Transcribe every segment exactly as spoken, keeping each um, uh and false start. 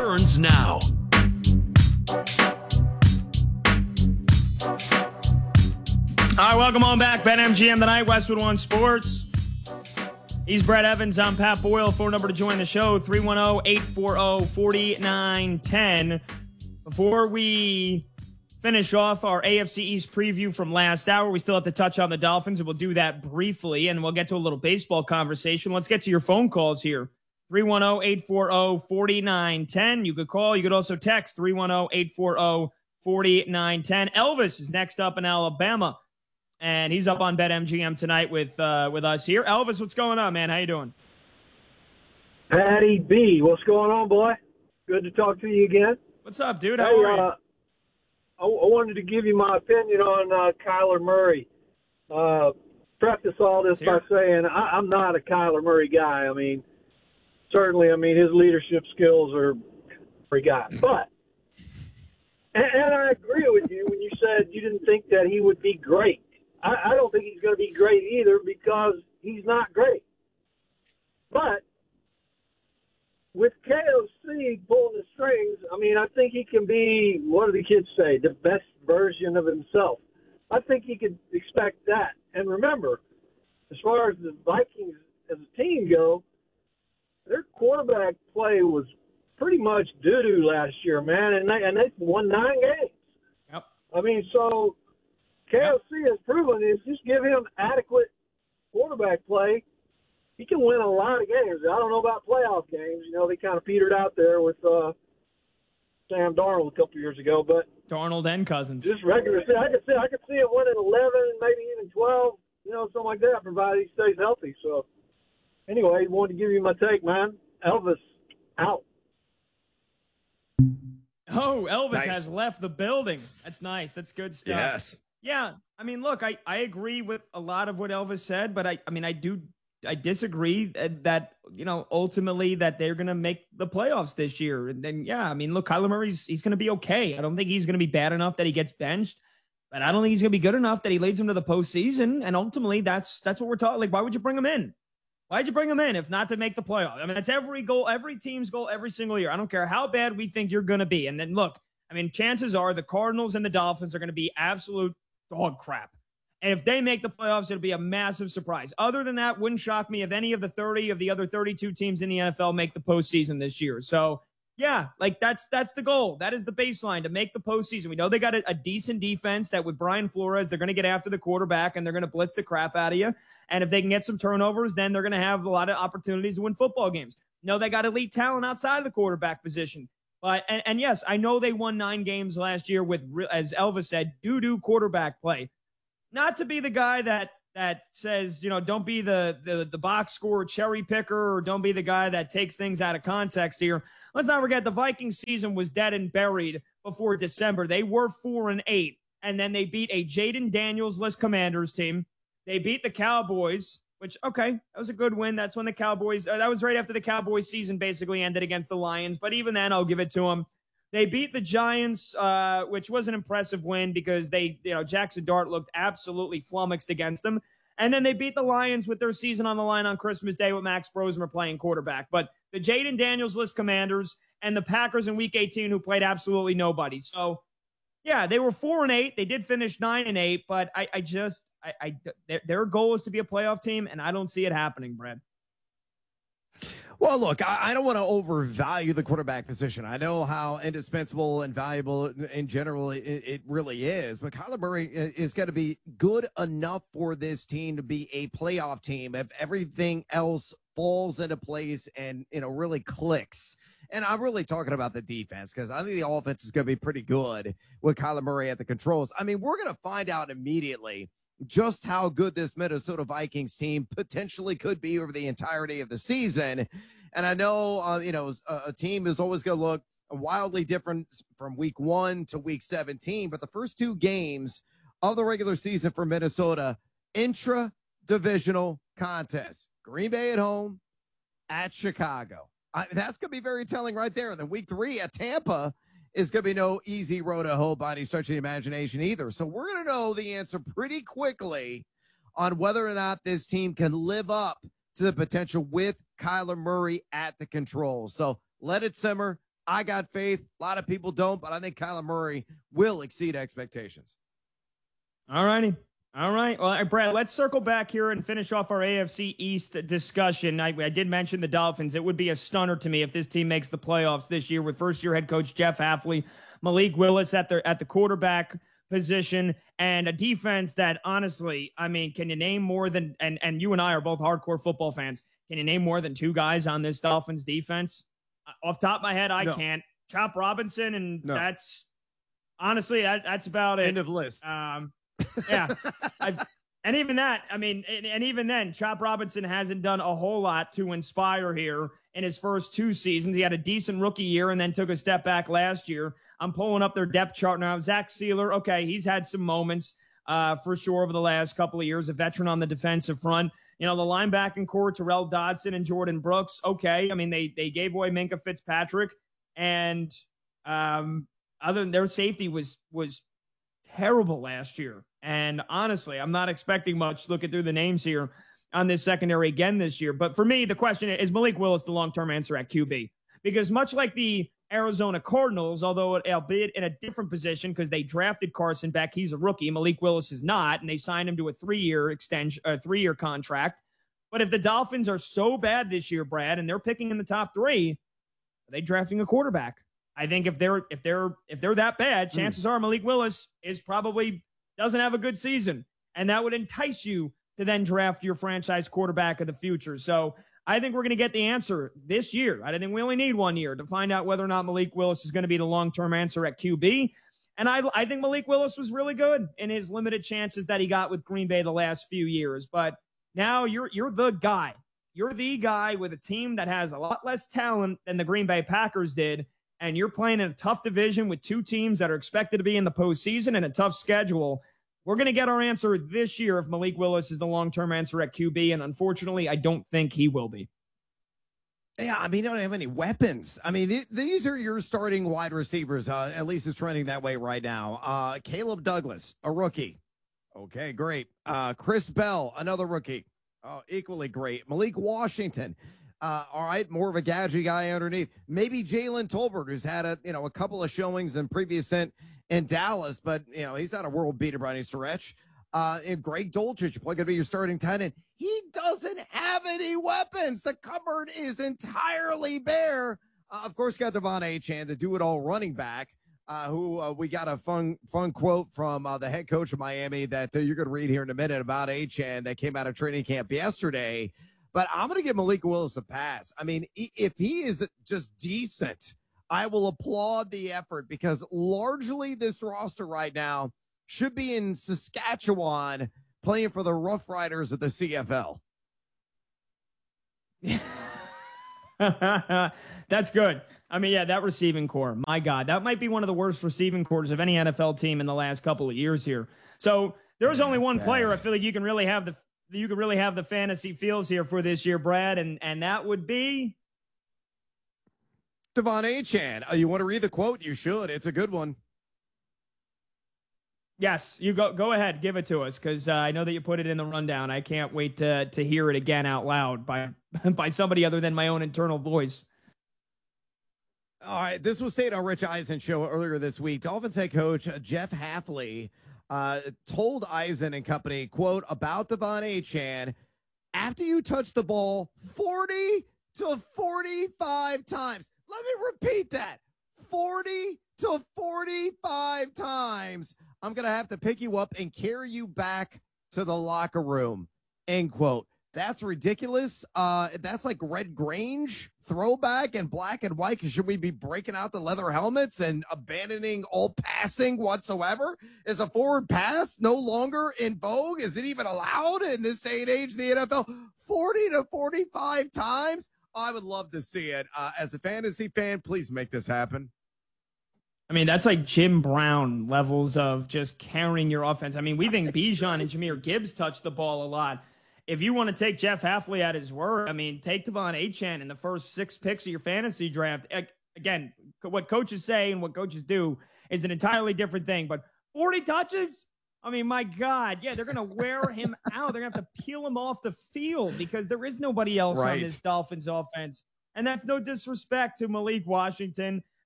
returns now. All right, welcome on back. BetMGM tonight, Westwood One Sports. He's Brett Evans. I'm Pat Boyle. Phone number to join the show, three one zero, eight four zero, four nine one zero. Before we finish off our A F C East preview from last hour, we still have to touch on the Dolphins, and we'll do that briefly, and we'll get to a little baseball conversation. Let's get to your phone calls here. three one zero, eight four zero, four nine one zero. You could call. You could also text three one zero, eight four zero, four nine one zero. Elvis is next up in Alabama. And he's up on BetMGM tonight with uh, with us here. Elvis, what's going on, man? How you doing? Patty B, what's going on, boy? Good to talk to you again. What's up, dude? How hey, are you? Uh, I, I wanted to give you my opinion on uh, Kyler Murray. Uh, preface all this by saying I, I'm not a Kyler Murray guy. I mean, certainly, I mean, his leadership skills are a guy. But, and, and I agree with you when you said you didn't think that he would be great. I, I don't think he's going to be great either because he's not great. But with K O C pulling the strings, I mean, I think he can be, what do the kids say, the best version of himself. I think he could expect that. And remember, as far as the Vikings as a team go, their quarterback play was pretty much doo-doo last year, man, and they, and they won nine games. Yep. I mean, so K O C has proven is just give him adequate quarterback play. He can win a lot of games. I don't know about playoff games. You know, they kind of petered out there with uh, Sam Darnold a couple years ago. But Darnold and Cousins. Just regular season, I could see I could see him winning eleven, maybe even twelve. You know, something like that, provided he stays healthy. So, anyway, wanted to give you my take, man. Elvis out. Oh, Elvis Nice. has left the building. That's nice. That's good stuff. Yes. Yeah, I mean, look, I, I agree with a lot of what Elvis said, but I, I mean, I do I disagree that, that you know, ultimately that they're going to make the playoffs this year. And then, yeah, I mean, look, Kyler Murray's he's going to be okay. I don't think he's going to be bad enough that he gets benched, but I don't think he's going to be good enough that he leads him to the postseason. And ultimately, that's that's what we're talking. Like, why would you bring him in? Why'd you bring him in if not to make the playoffs? I mean, that's every goal, every team's goal every single year. I don't care how bad we think you're going to be. And then, look, I mean, chances are the Cardinals and the Dolphins are going to be absolute dog crap. And if they make the playoffs, it'll be a massive surprise. Other than that, wouldn't shock me if any of the thirty of the other thirty-two teams in the N F L make the postseason this year. So, yeah, like that's that's the goal. That is the baseline, to make the postseason. We know they got a, a decent defense that with Brian Flores, they're going to get after the quarterback and they're going to blitz the crap out of you. And if they can get some turnovers, then they're going to have a lot of opportunities to win football games. No, they got elite talent outside of the quarterback position. But and, and yes, I know they won nine games last year with, as Elvis said, doo-doo quarterback play. Not to be the guy that that says, you know, don't be the, the the box score cherry picker, or don't be the guy that takes things out of context here. Let's not forget the Vikings season was dead and buried before December. They were four and eight, and then they beat a Jaden Daniels-less Commanders team. They beat the Cowboys, which, okay, that was a good win. That's when the Cowboys, uh, that was right after the Cowboys season basically ended against the Lions. But even then, I'll give it to them. They beat the Giants, uh, which was an impressive win because they, you know, Jackson Dart looked absolutely flummoxed against them. And then they beat the Lions with their season on the line on Christmas Day with Max Brosmer playing quarterback. But the Jaden Daniels-less Commanders and the Packers in Week eighteen, who played absolutely nobody. So, yeah, they were four and eight. They did finish nine and eight, but I, I just, I, I, their, their goal is to be a playoff team, and I don't see it happening, Brad. Well, look, I, I don't want to overvalue the quarterback position. I know how indispensable and valuable in general it, it really is, but Kyler Murray is going to be good enough for this team to be a playoff team if everything else falls into place and, you know, really clicks. And I'm really talking about the defense, because I think the offense is going to be pretty good with Kyler Murray at the controls. I mean, we're going to find out immediately just how good this Minnesota Vikings team potentially could be over the entirety of the season. And I know, uh, you know, a, a team is always going to look wildly different from week one to week seventeen, but the first two games of the regular season for Minnesota, intra-divisional contest, Green Bay at home, at Chicago. I, that's going to be very telling right there. And then week three at Tampa is going to be no easy road to hoe by any stretch of the imagination either. So we're going to know the answer pretty quickly on whether or not this team can live up to the potential with Kyler Murray at the controls. So let it simmer. I got faith. A lot of people don't, but I think Kyler Murray will exceed expectations. All righty. All right. Well, Brad, let's circle back here and finish off our A F C East discussion. I, I did mention the Dolphins. It would be a stunner to me if this team makes the playoffs this year with first-year head coach Jeff Hafley, Malik Willis at the, at the quarterback position, and a defense that, honestly, I mean, can you name more than, and, and you and I are both hardcore football fans, can you name more than two guys on this Dolphins defense? Off top of my head, I no. can't. Chop Robinson, and no. that's, honestly, that, that's about it. End of list. Um, yeah. I, and even that, I mean, and, and even then, Chop Robinson hasn't done a whole lot to inspire here in his first two seasons. He had a decent rookie year and then took a step back last year. I'm pulling up their depth chart now. Zach Sealer, okay, he's had some moments uh, for sure over the last couple of years, a veteran on the defensive front. You know, the linebacking core, Terrell Dodson and Jordan Brooks, okay. I mean, they they gave away Minkah Fitzpatrick, and um, other than their safety was was terrible last year. And honestly, I'm not expecting much looking through the names here on this secondary again this year. But for me, the question is, is Malik Willis the long-term answer at Q B? Because much like the Arizona Cardinals, although it, albeit in a different position because they drafted Carson Beck, he's a rookie. Malik Willis is not, and they signed him to a three-year extension, a three-year contract. But if the Dolphins are so bad this year, Brad, and they're picking in the top three, are they drafting a quarterback? I think if they're if they're if they're that bad, chances mm. are Malik Willis is probably doesn't have a good season, and that would entice you to then draft your franchise quarterback of the future. So I think we're going to get the answer this year. I think we only need one year to find out whether or not Malik Willis is going to be the long-term answer at Q B. And I, I think Malik Willis was really good in his limited chances that he got with Green Bay the last few years. But now you're you're the guy. You're the guy with a team that has a lot less talent than the Green Bay Packers did, and you're playing in a tough division with two teams that are expected to be in the postseason and a tough schedule. We're going to get our answer this year if Malik Willis is the long-term answer at Q B, and unfortunately, I don't think he will be. Yeah, I mean, you don't have any weapons. I mean, th- these are your starting wide receivers. Uh, at least it's trending that way right now. Uh, Caleb Douglas, a rookie. Okay, great. Uh, Chris Bell, another rookie. Oh, equally great. Malik Washington. Uh, all right, more of a gadget guy underneath. Maybe Jalen Tolbert, who's had a you know a couple of showings in previous stint in Dallas, but you know he's not a world beater by any stretch. Uh, and Greg Dulcich, probably going to be your starting tight end. He doesn't have any weapons. The cupboard is entirely bare. Uh, of course, got Devon Achane, the do-it-all running back, uh, who uh, we got a fun fun quote from uh, the head coach of Miami that uh, you're going to read here in a minute about Achane that came out of training camp yesterday. But I'm going to give Malik Willis a pass. I mean, if he is just decent, I will applaud the effort because largely this roster right now should be in Saskatchewan playing for the Rough Riders of the C F L. That's good. I mean, yeah, that receiving core, my God, that might be one of the worst receiving cores of any N F L team in the last couple of years here. So there's only one player I feel like you can really have the you can really have the fantasy feels here for this year, Brad, and and that would be Devon Achane. Oh, you want to read the quote? You should. It's a good one. Yes, you go go ahead, give it to us, because uh, I know that you put it in the rundown. I can't wait to to hear it again out loud by by somebody other than my own internal voice. All right, this was stated on Rich Eisen show earlier this week. Dolphins head coach Jeff Hafley uh, told Eisen and company, quote, about Devon Achane, after you touch the ball forty to forty-five times. Let me repeat that. forty to forty-five times. I'm going to have to pick you up and carry you back to the locker room, end quote. That's ridiculous. Uh, that's like Red Grange throwback and black and white. Should we be breaking out the leather helmets and abandoning all passing whatsoever? Is a forward pass no longer in vogue? Is it even allowed in this day and age, the N F L? forty to forty-five times? I would love to see it. Uh, as a fantasy fan, please make this happen. I mean, that's like Jim Brown levels of just carrying your offense. I mean, we think Bijan and Jahmyr Gibbs touch the ball a lot. If you want to take Jeff Hafley at his word, I mean, take Devon Achane in the first six picks of your fantasy draft. Again, what coaches say and what coaches do is an entirely different thing. But forty touches? I mean, my God. Yeah, they're going to wear him out. They're going to have to peel him off the field because there is nobody else right. on this Dolphins offense. And that's no disrespect to Malik Washington.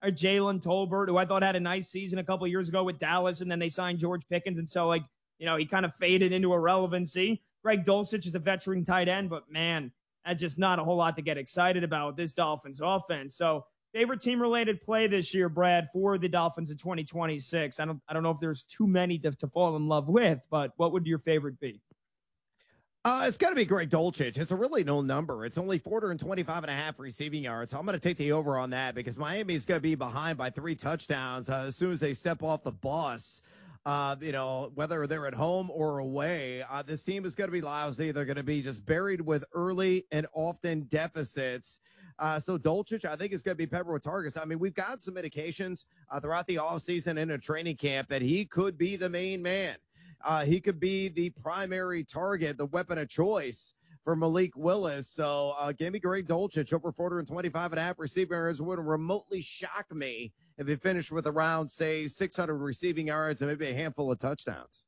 a Jalen Tolbert, who I thought had a nice season a couple of years ago with Dallas, and then they signed George Pickens, and so, like, you know, he kind of faded into irrelevancy. Greg Dulcich is a veteran tight end, but, man, that's just not a whole lot to get excited about with this Dolphins offense. So, favorite team-related play this year, Brad, for the Dolphins in twenty twenty-six? I don't I don't know if there's too many to, to fall in love with, but what would your favorite be? Uh, it's got to be Greg Dulcich. It's a really no number. It's only four hundred twenty-five and a half receiving yards. So I'm going to take the over on that because Miami's going to be behind by three touchdowns uh, as soon as they step off the bus. Uh, you know, whether they're at home or away, uh, this team is going to be lousy. They're going to be just buried with early and often deficits. Uh, so Dulcich, I think, is going to be peppered with targets. I mean, we've got some indications uh, throughout the offseason and in training camp that he could be the main man. Uh, he could be the primary target, the weapon of choice for Malik Willis. So uh, give me Greg Dulcich over four hundred twenty-five and a half receiving yards. Would remotely shock me if he finished with around, say, six hundred receiving yards and maybe a handful of touchdowns.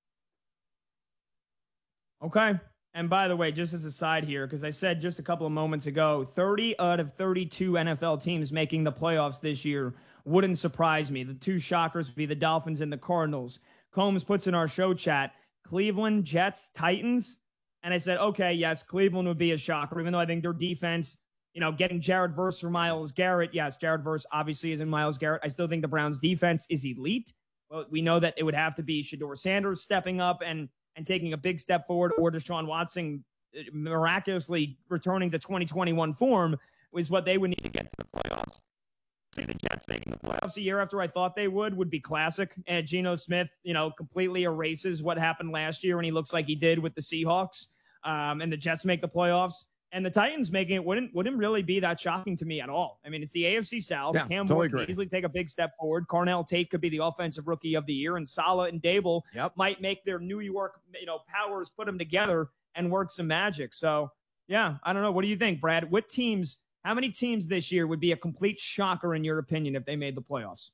Okay. And by the way, just as a side here, because I said just a couple of moments ago, thirty out of thirty-two N F L teams making the playoffs this year wouldn't surprise me. The two shockers would be the Dolphins and the Cardinals. Combs puts in our show chat, Cleveland, Jets, Titans. And I said, okay, yes, Cleveland would be a shocker, even though I think their defense, you know, getting Jared Verse for Myles Garrett. Yes, Jared Verse obviously isn't Myles Garrett. I still think the Browns defense is elite. But we know that it would have to be Shedeur Sanders stepping up and, and taking a big step forward, or Deshaun Watson miraculously returning to twenty twenty-one form is what they would need to get to the playoffs. See the Jets making the playoffs a year after I thought they would would be classic. And Geno Smith, you know, completely erases what happened last year when he looks like he did with the Seahawks. Um, and the Jets make the playoffs. And the Titans making it wouldn't wouldn't really be that shocking to me at all. I mean, it's the A F C South. Yeah, Cam totally Ward agree. can easily take a big step forward. Carnell Tate could be the offensive rookie of the year, and Saleh and Dable Yep. might make their New York, you know, powers put them together and work some magic. So, yeah, I don't know. What do you think, Brad? What teams? How many teams this year would be a complete shocker in your opinion if they made the playoffs?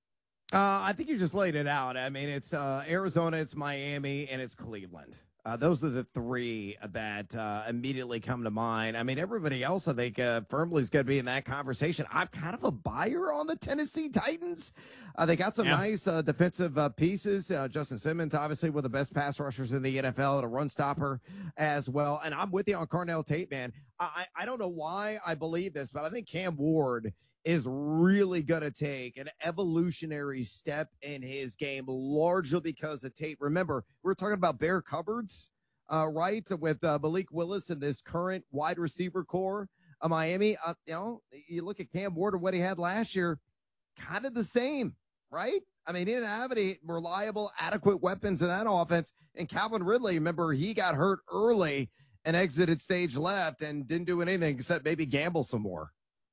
Uh, I think you just laid it out. I mean, it's uh, Arizona, it's Miami, and it's Cleveland. Uh, those are the three that uh, immediately come to mind. I mean, everybody else, I think, uh, firmly is going to be in that conversation. I'm kind of a buyer on the Tennessee Titans. Uh, they got some Yeah. nice uh, defensive uh, pieces. Uh, Justin Simmons, obviously, one of the best pass rushers in the N F L and a run stopper as well. And I'm with you on Carnell Tate, man. I, I don't know why I believe this, but I think Cam Ward is really going to take an evolutionary step in his game, largely because of Tate. Remember, we we're talking about bare cupboards, uh, right, with uh, Malik Willis and this current wide receiver core of Miami. Uh, you know, you look at Cam Ward and what he had last year, kind of the same, right? I mean, he didn't have any reliable, adequate weapons in that offense. And Calvin Ridley, remember, he got hurt early and exited stage left and didn't do anything except maybe gamble some more.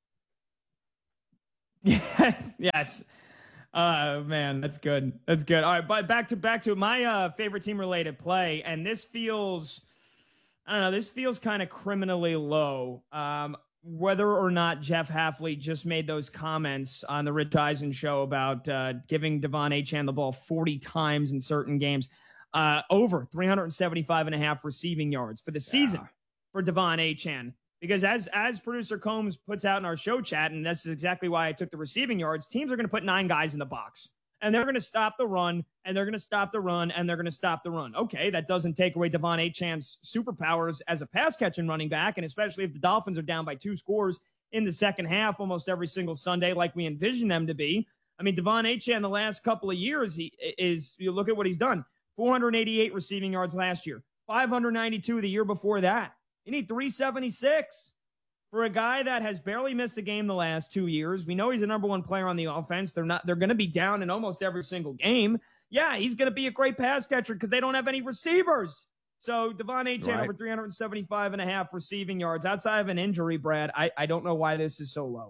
Yes, yes. Uh, man, that's good. That's good. All right, but back to back to my uh, favorite team related play, and this feels, I don't know, this feels kind of criminally low. Um, whether or not Jeff Hafley just made those comments on the Rich Eisen show about uh, giving Devon Achane the ball forty times in certain games, uh, over three hundred seventy-five and a half receiving yards for the season Yeah. for Devon Achane. Because as as producer Combs puts out in our show chat, and that's exactly why I took the receiving yards, teams are going to put nine guys in the box. And they're going to stop the run, and they're going to stop the run, and they're going to stop the run. Okay, that doesn't take away Devon Achane's superpowers as a pass-catching running back, and especially if the Dolphins are down by two scores in the second half almost every single Sunday like we envision them to be. I mean, Devon Achane the last couple of years he is, you look at what he's done, four hundred eighty-eight receiving yards last year, five hundred ninety-two the year before that. You need three seventy-six for a guy that has barely missed a game the last two years. We know he's the number one player on the offense. They're not. They're going to be down in almost every single game. Yeah, he's going to be a great pass catcher because they don't have any receivers. So Devon Achane Right. over three hundred seventy-five and a half receiving yards. Outside of an injury, Brad, I, I don't know why this is so low.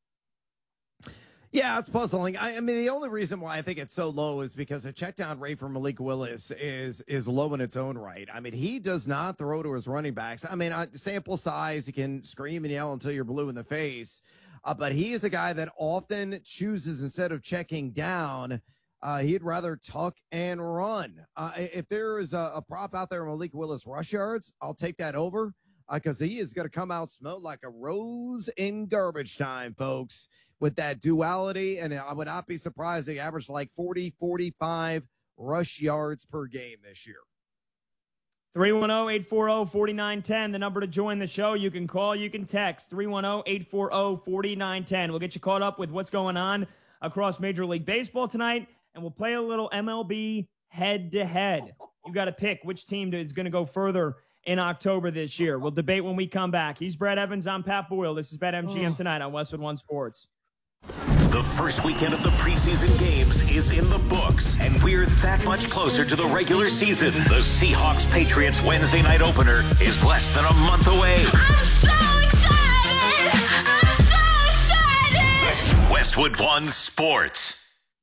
Yeah, it's puzzling. I, I mean, the only reason why I think it's so low is because the check down rate for Malik Willis is is low in its own right. I mean, he does not throw to his running backs. I mean, uh, sample size, he can scream and yell until you're blue in the face. Uh, but he is a guy that often chooses, instead of checking down, uh, he'd rather tuck and run. Uh, if there is a, a prop out there, Malik Willis rush yards, I'll take that over because uh, he is going to come out smelled like a rose in garbage time, folks. with that duality, and I would not be surprised if he averaged like forty, forty-five rush yards per game this year. three one zero, eight four zero, four nine one zero, the number to join the show. You can call, you can text, three one zero, eight four zero, four nine one zero. We'll get you caught up with what's going on across Major League Baseball tonight, and we'll play a little M L B head-to-head. You got to pick which team is going to go further in October this year. We'll debate when we come back. He's Brett Evans. I'm Pat Boyle. This is BetMGM tonight on Westwood One Sports. The first weekend of the preseason games is in the books, and we're that much closer to the regular season. The Seahawks-Patriots Wednesday night opener is less than a month away. I'm so excited! I'm so excited! Westwood One Sports.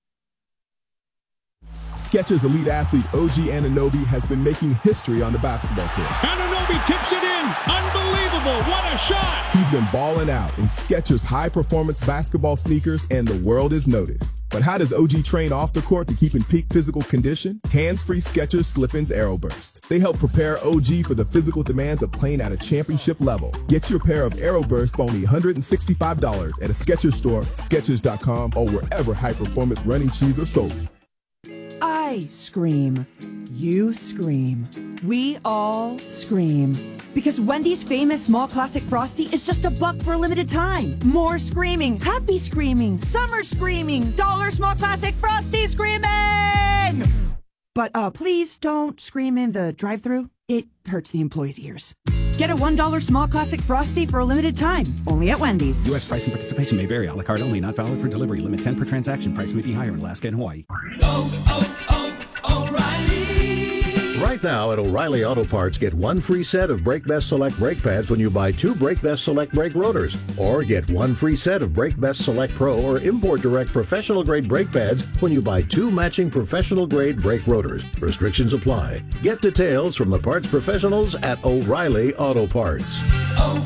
Skechers elite athlete O G Anunoby has been making history on the basketball court. Anunoby tips it in. Unbelievable. What a shot. He's been balling out in Skechers high-performance basketball sneakers, and the world is noticed. But how does O G train off the court to keep in peak physical condition? Hands-free Skechers Slip-ins Aeroburst. They help prepare O G for the physical demands of playing at a championship level. Get your pair of Aeroburst for only one hundred sixty-five dollars at a Skechers store, Skechers dot com, or wherever high-performance running shoes are sold. I scream. You scream. We all scream. Because Wendy's famous small classic Frosty is just a buck for a limited time. More screaming, happy screaming, summer screaming, dollar small classic Frosty screaming! But uh, please don't scream in the drive-thru. It hurts the employees' ears. Get a one dollar small classic Frosty for a limited time. Only at Wendy's. U S price and participation may vary. A la carte only. Not valid for delivery. Limit ten per transaction. Price may be higher in Alaska and Hawaii. Oh, oh, oh, O'Reilly! Right now at O'Reilly Auto Parts, get one free set of Brake Best Select brake pads when you buy two Brake Best Select brake rotors. Or get one free set of Brake Best Select Pro or Import Direct professional grade brake pads when you buy two matching professional grade brake rotors. Restrictions apply. Get details from the parts professionals at O'Reilly Auto Parts. Oh,